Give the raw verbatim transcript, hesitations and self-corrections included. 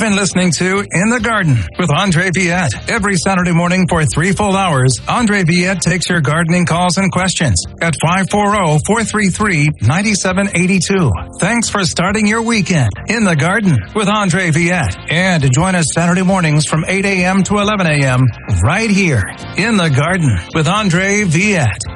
been listening to In the Garden with Andre Viette. Every Saturday morning for three full hours, Andre Viette takes your gardening calls and questions at five four zero, four three three, nine seven eight two. Thanks for starting your weekend in the garden with Andre Viette. And join us Saturday mornings from eight a.m. to eleven a.m. right here in the garden with Andre Viette.